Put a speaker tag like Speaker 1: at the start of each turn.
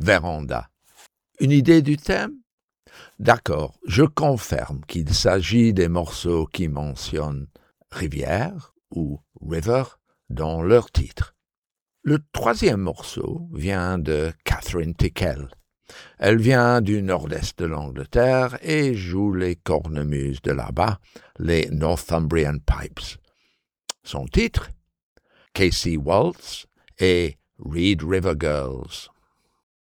Speaker 1: Véranda. Une idée du thème? D'accord, je confirme qu'il s'agit des morceaux qui mentionnent rivière ou river dans leur titre. Le troisième morceau vient de Catherine Tickell. Elle vient du nord-est de l'Angleterre et joue les cornemuses de là-bas, les Northumbrian Pipes. Son titre, Casey Waltz et Reed River Girls.